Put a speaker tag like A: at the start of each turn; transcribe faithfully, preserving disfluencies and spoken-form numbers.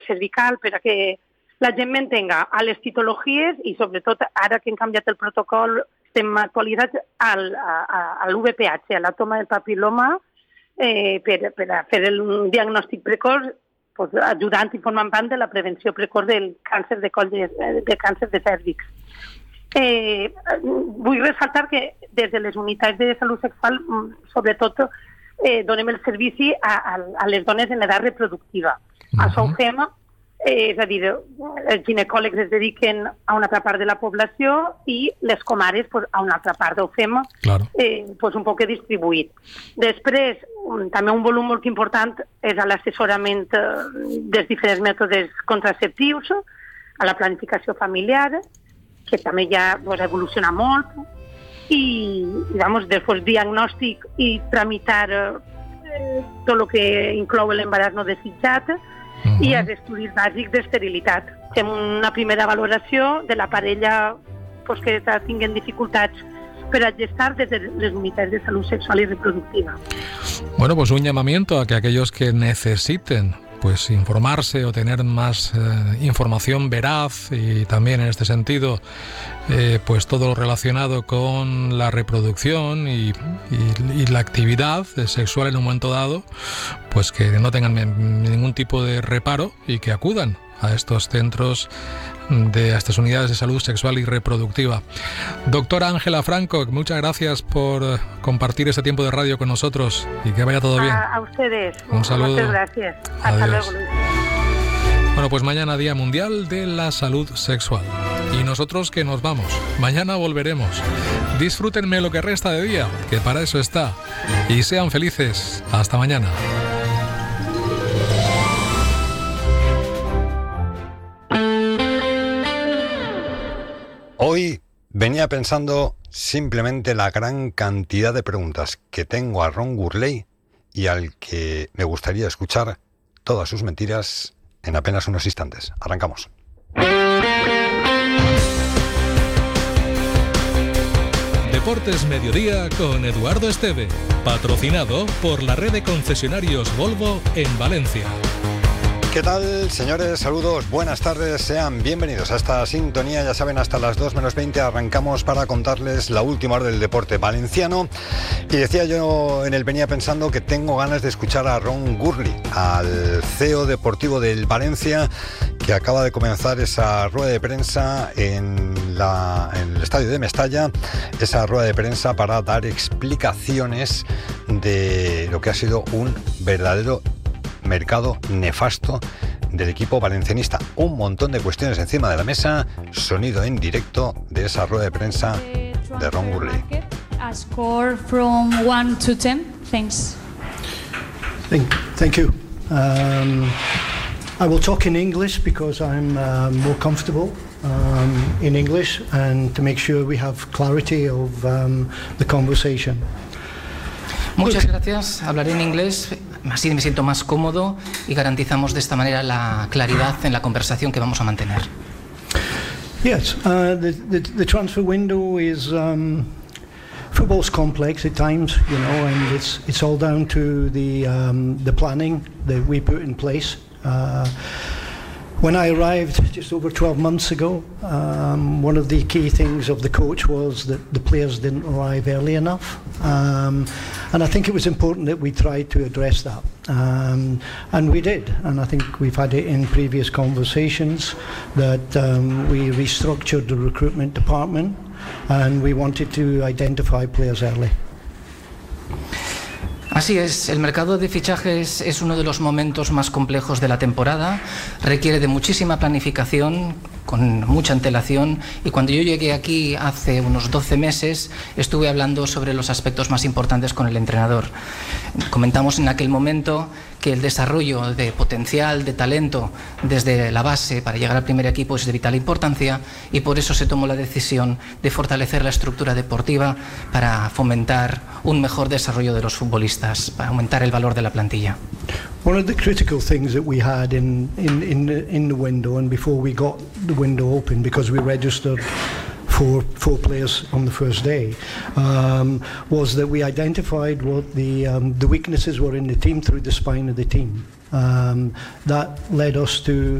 A: cervical, per a que la gent m'entenga a les titologies i sobretot ara que hem canviat el protocol estem actualitzats al, a, a l'U V P H, a la toma del papiloma, eh, per, per a fer el diagnòstic precoç, pues, ajudant i formant part de la prevenció precoç del càncer de coll de, de càncer de cèrvix. Eh, vull ressaltar que des de les unitats de salut sexual, sobretot, eh, donem el servici a, a, a les dones en edat reproductiva. Uh-huh. Això ho fem, eh, és a dir, els ginecòlegs es dediquen a una altra part de la població i les comares pues, a una altra part. Ho fem claro. eh, pues, un poc distribuït. Després, un, també un volum molt important és a l'assessorament eh, dels diferents mètodes contraceptius, a la planificació familiar, que també ja pues, evoluciona molt, i, i vamos, després diagnòstic i tramitar eh, tot el que inclou l'embaràs no desitjat, uh-huh. i els estudis bàsics d'esterilitat. Fem una primera valoració de la parella pues, que tinguen dificultats per a gestar desde les unitats de salud sexual y reproductiva.
B: Bueno, pues un llamamiento a que aquellos que necesiten pues informarse o tener más eh, información veraz y también en este sentido eh, pues todo lo relacionado con la reproducción y, y, y la actividad sexual en un momento dado, pues que no tengan ningún tipo de reparo y que acudan a estos centros, de a estas unidades de salud sexual y reproductiva. Doctora Ángela Franco, muchas gracias por compartir este tiempo de radio con nosotros y que vaya todo bien.
A: A, a ustedes.
B: Un saludo.
A: Muchas gracias. Hasta
B: Adiós.
A: luego.
B: Bueno, pues mañana Día Mundial de la Salud Sexual. Y nosotros que nos vamos. Mañana volveremos. Disfrútenme lo que resta de día, que para eso está. Y sean felices. Hasta mañana.
C: Hoy venía pensando simplemente la gran cantidad de preguntas que tengo a Ron Gurley y al que me gustaría escuchar todas sus mentiras en apenas unos instantes. Arrancamos.
D: Deportes Mediodía con Eduardo Esteve, patrocinado por la red de concesionarios Volvo en Valencia.
C: ¿Qué tal, señores? Saludos, buenas tardes, sean bienvenidos a esta sintonía. Ya saben, hasta las dos menos veinte arrancamos para contarles la última hora del deporte valenciano. Y decía yo en el venía pensando que tengo ganas de escuchar a Ron Gurley, al C E O deportivo del Valencia, que acaba de comenzar esa rueda de prensa en, la, en el estadio de Mestalla, esa rueda de prensa para dar explicaciones de lo que ha sido un verdadero mercado nefasto del equipo valencianista. Un montón de cuestiones encima de la mesa, sonido en directo de esa rueda de prensa de Ron Gurley.
E: A score from one to ten. Thanks.
F: Thank, thank you. Um, I will talk in English because I'm uh, more comfortable um, in English, and to make sure we have clarity of um, the conversation.
G: Muchas gracias. Hablaré en inglés. Así me siento más cómodo y garantizamos de esta manera la claridad en la conversación que vamos a mantener.
F: Yes, uh, the, the the transfer window is um, football's complex at times, you know, and it's it's all down to the um, the planning that we put in place. Uh, When I arrived just over twelve months ago, um, one of the key things of the coach was that the players didn't arrive early enough. Um, and I think it was important that we tried to address that. Um, and we did. And I think we've had it in previous conversations that um, we restructured the recruitment department and we wanted to identify players early.
G: Así es, el mercado de fichajes es uno de los momentos más complejos de la temporada, requiere de muchísima planificación, con mucha antelación, y cuando yo llegué aquí hace unos doce meses estuve hablando sobre los aspectos más importantes con el entrenador. Comentamos en aquel momento que el desarrollo de potencial, de talento desde la base para llegar al primer equipo es de vital importancia, y por eso se tomó la decisión de fortalecer la estructura deportiva para fomentar un mejor desarrollo de los futbolistas, para aumentar el valor de la plantilla.
F: One of the critical things that we had in, in, in, the, in the window, and before we got the window open, because we registered four, four players on the first day, um, was that we identified what the, um, the weaknesses were in the team through the spine of the team. Um, that led us to